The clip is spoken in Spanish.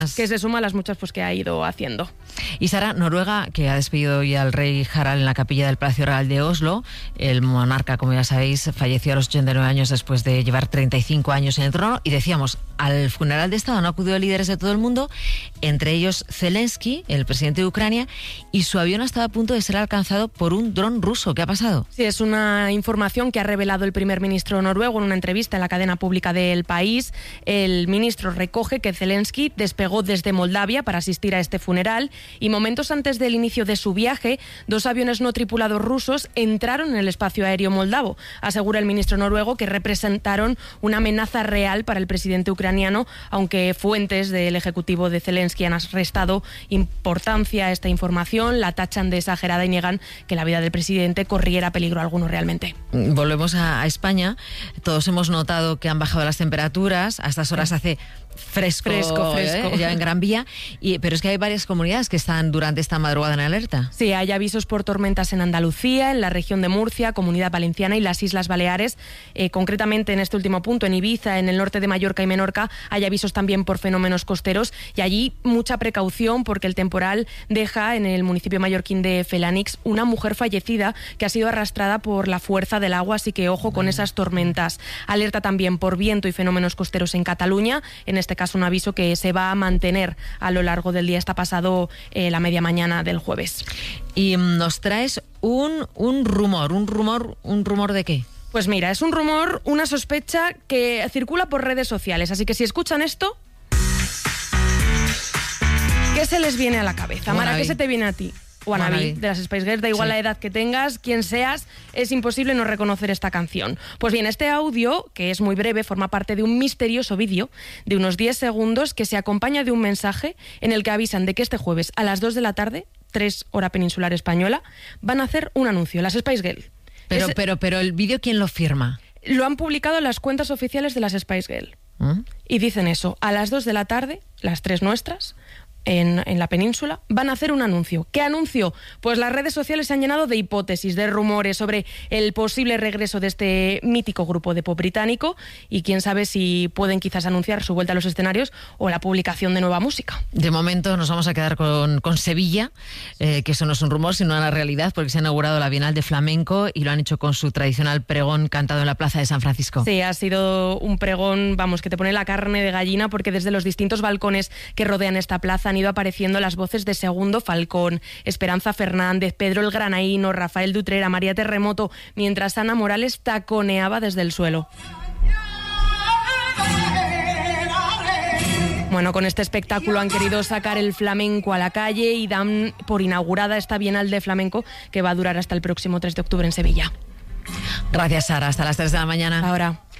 que se suma a las muchas pues que ha ido haciendo. Y Sara, Noruega, que ha despedido hoy al rey Harald en la capilla del Palacio Real de Oslo. El monarca, como ya sabéis, falleció a los 89 años después de llevar 35 años en el trono. Y decíamos, al funeral de Estado han acudido líderes de todo el mundo, entre ellos Zelensky, el presidente de Ucrania, y su avión estaba a punto de ser alcanzado por un dron ruso. ¿Qué ha pasado? Sí, es una información que ha revelado el primer ministro noruego en una entrevista en la cadena pública del país. El ministro recoge que Zelensky despegó desde Moldavia para asistir a este funeral y momentos antes del inicio de su viaje, 2 aviones no tripulados rusos entraron en el espacio aéreo moldavo. Asegura el ministro noruego que representaron una amenaza real para el presidente ucraniano, aunque fuentes del ejecutivo de Zelensky han restado importancia a esta información, la tachan de exagerada y niegan que la vida del presidente corriera peligro alguno realmente. Volvemos a España. Todos hemos notado que han bajado las temperaturas. A estas horas hace fresco. Ya en Gran Vía, pero es que hay varias comunidades que están durante esta madrugada en alerta. Sí, hay avisos por tormentas en Andalucía, en la región de Murcia, Comunidad Valenciana y las Islas Baleares. Concretamente en este último punto, en Ibiza, en el norte de Mallorca y Menorca, hay avisos también por fenómenos costeros y allí mucha precaución porque el temporal deja en el municipio mallorquín de Felanix una mujer fallecida que ha sido arrastrada por la fuerza del agua, así que ojo con esas tormentas. Alerta también por viento y fenómenos costeros en Cataluña, en este caso un aviso que se va a mantener a lo largo del día. Está pasado la media mañana del jueves. Y nos traes un rumor ¿de qué? Pues mira, es un rumor, una sospecha que circula por redes sociales, así que si escuchan esto, ¿qué se les viene a la cabeza? Mara, ¿qué se te viene a ti? Wannabe, de las Spice Girls, da igual la edad que tengas, quien seas, es imposible no reconocer esta canción. Pues bien, este audio, que es muy breve, forma parte de un misterioso vídeo de unos 10 segundos que se acompaña de un mensaje en el que avisan de que este jueves a las 2 de la tarde, 3 hora peninsular española, van a hacer un anuncio, las Spice Girls. Pero el vídeo, ¿quién lo firma? Lo han publicado en las cuentas oficiales de las Spice Girls. Y dicen eso, a las 2 de la tarde, las 3 nuestras, en la península, van a hacer un anuncio. ¿Qué anuncio? Pues las redes sociales se han llenado de hipótesis, de rumores sobre el posible regreso de este mítico grupo de pop británico y quién sabe si pueden quizás anunciar su vuelta a los escenarios o la publicación de nueva música. De momento nos vamos a quedar con Sevilla, que eso no es un rumor sino una realidad, porque se ha inaugurado la Bienal de Flamenco y lo han hecho con su tradicional pregón cantado en la Plaza de San Francisco. Sí, ha sido un pregón, vamos, que te pone la carne de gallina, porque desde los distintos balcones que rodean esta plaza han ido apareciendo las voces de Segundo Falcón, Esperanza Fernández, Pedro el Granaíno, Rafael Dutrera, María Terremoto, mientras Ana Morales taconeaba desde el suelo. Bueno, con este espectáculo han querido sacar el flamenco a la calle y dan por inaugurada esta Bienal de Flamenco que va a durar hasta el próximo 3 de octubre en Sevilla. Gracias, Sara. Hasta las 3 de la mañana. Ahora.